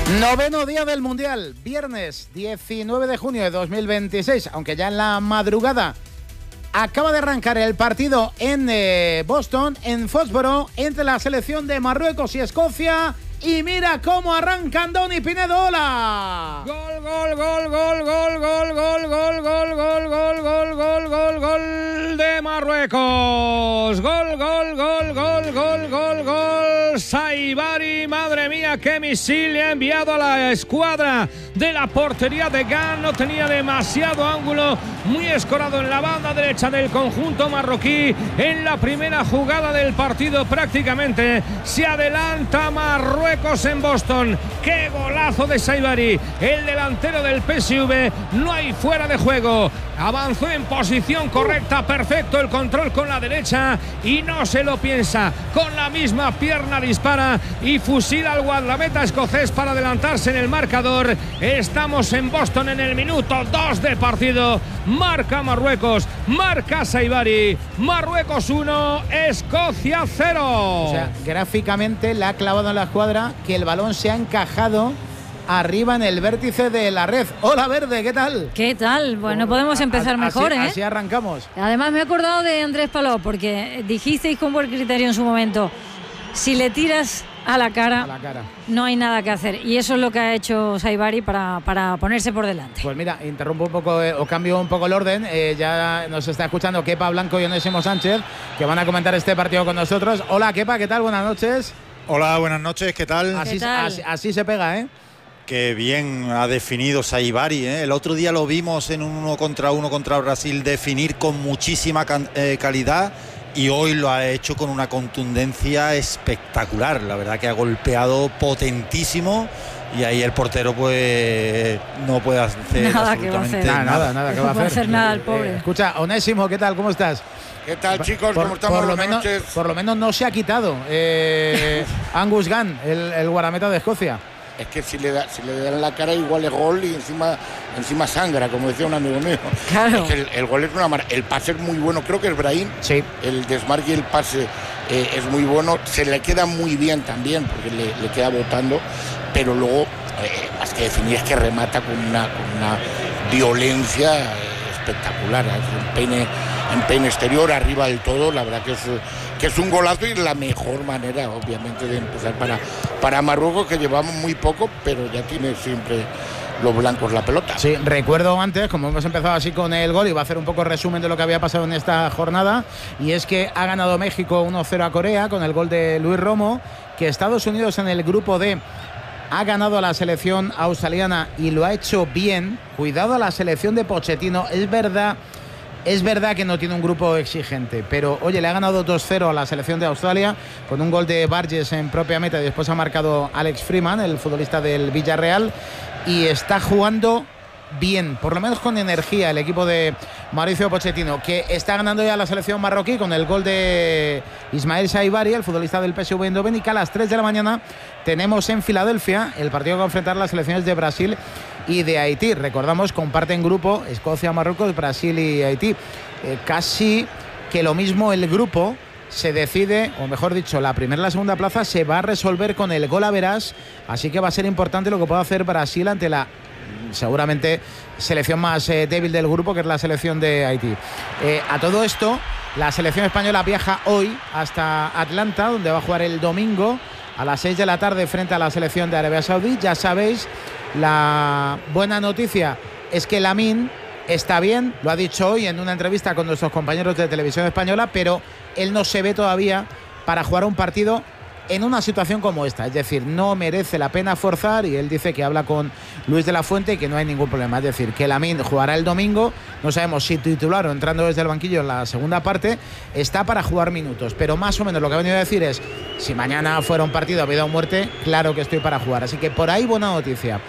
Noveno día del Mundial, viernes 19 de junio de 2026, aunque ya en la madrugada acaba de arrancar el partido en Boston, en Foxboro, entre la selección de Marruecos y Escocia. Y mira cómo arranca Andoni Pinedo. ¡Hola! Gol, gol, gol, gol, gol, gol, gol, gol, gol, gol, gol, gol, gol, gol, gol de Marruecos. Gol, gol, gol, gol, gol, gol, gol. Saibari, madre mía, qué misil le ha enviado a la escuadra de la portería de Gant. No tenía demasiado ángulo, muy escorado en la banda derecha del conjunto marroquí. En la primera jugada del partido prácticamente se adelanta Marruecos en Boston. ¡Qué golazo de Saibari! El delantero del PSV, no hay fuera de juego. Avanzó en posición correcta, perfecto el control con la derecha y no se lo piensa. Con la misma pierna dispara y fusila al guardameta escocés para adelantarse en el marcador. Estamos en Boston en el minuto 2 de partido. Marca Marruecos, marca Saibari. Marruecos 1, Escocia 0. O sea, gráficamente le ha clavado en la escuadra que el balón se ha encajado arriba en el vértice de la red. Hola, Verde, ¿qué tal? ¿Qué tal? Bueno, podemos empezar mejor, ¿eh? Así arrancamos. Además me he acordado de Andrés Palou, porque dijisteis con buen criterio en su momento, si le tiras a la cara, no hay nada que hacer. Y eso es lo que ha hecho Saibari para ponerse por delante. Pues mira, interrumpo un poco o cambio un poco el orden. Ya nos está escuchando Kepa Blanco y Onésimo Sánchez, que van a comentar este partido con nosotros. Hola, Kepa, ¿qué tal? Buenas noches. Hola, buenas noches, ¿qué tal? Así se pega, ¿eh? Qué bien ha definido Saibari, ¿eh? El otro día lo vimos en un 1 contra 1 contra Brasil definir con muchísima calidad y hoy lo ha hecho con una contundencia espectacular. La verdad que ha golpeado potentísimo y ahí el portero pues no puede hacer nada absolutamente nada. ¿Qué va a hacer? Nada el pobre. Escucha, Onésimo, ¿qué tal? ¿Cómo estás? ¿Qué tal, chicos? ¿Cómo estamos? Por lo menos no se ha quitado Angus Gunn, el guardameta de Escocia. Es que si le dan en la cara igual es gol y encima sangra, como decía un amigo mío. Claro. Es que el gol es una maravilla. El pase es muy bueno, creo que es Brahim. Sí. El desmarque y el pase es muy bueno. Se le queda muy bien también, porque le queda botando. Pero luego, más que definir, es que remata con una violencia espectacular. En peine exterior, arriba del todo. La verdad que es un golazo y la mejor manera, obviamente, de empezar para Marruecos, que llevamos muy poco, pero ya tiene siempre los blancos la pelota. Sí, recuerdo antes, como hemos empezado así con el gol, iba a hacer un poco resumen de lo que había pasado en esta jornada, y es que ha ganado México 1-0 a Corea con el gol de Luis Romo, que Estados Unidos en el grupo D ha ganado a la selección australiana y lo ha hecho bien. Cuidado a la selección de Pochettino, es verdad que no tiene un grupo exigente, pero oye, le ha ganado 2-0 a la selección de Australia con un gol de Burgess en propia meta y después ha marcado Alex Freeman, el futbolista del Villarreal, y está jugando bien, por lo menos con energía, el equipo de Mauricio Pochettino, que está ganando ya la selección marroquí con el gol de Ismael Saibari, el futbolista del PSV Eindhoven, y que a las 3 de la mañana tenemos en Filadelfia el partido que va a enfrentar las selecciones de Brasil y de Haití. Recordamos, comparten grupo Escocia, Marruecos, Brasil y Haití. Casi que lo mismo el grupo se decide, o mejor dicho, la primera y la segunda plaza se va a resolver con el gol a verás, así que va a ser importante lo que pueda hacer Brasil ante la seguramente selección más débil del grupo, que es la selección de Haití. A todo esto, la selección española viaja hoy hasta Atlanta, donde va a jugar el domingo a las 6 de la tarde frente a la selección de Arabia Saudí. Ya sabéis, la buena noticia es que Lamine está bien, lo ha dicho hoy en una entrevista con nuestros compañeros de Televisión Española, pero él no se ve todavía para jugar un partido en una situación como esta, es decir, no merece la pena forzar, y él dice que habla con Luis de la Fuente y que no hay ningún problema, es decir, que Lamine jugará el domingo, no sabemos si titular o entrando desde el banquillo en la segunda parte, está para jugar minutos, pero más o menos lo que ha venido a decir es, si mañana fuera un partido a vida o muerte, claro que estoy para jugar, así que por ahí buena noticia.